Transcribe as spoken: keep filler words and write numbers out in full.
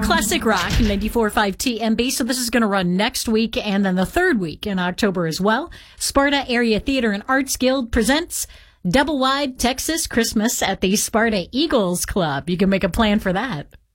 Classic Rock, ninety-four point five T M B. So this is going to run next week and then the third week in October as well. Sparta Area Theater and Arts Guild presents Double Wide Texas Christmas at the Sparta Eagles Club. You can make a plan for that.